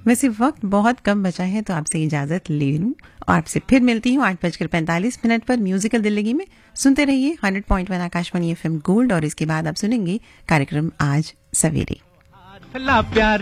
वैसे वक्त बहुत कम बचा है तो आपसे इजाजत ले लूं और आपसे फिर मिलती हूँ 8:45 पर म्यूजिकल दिल्ली में। सुनते रहिए 100.1 आकाशवाणी FM गोल्ड और इसके बाद आप सुनेंगे कार्यक्रम आज सवेरे।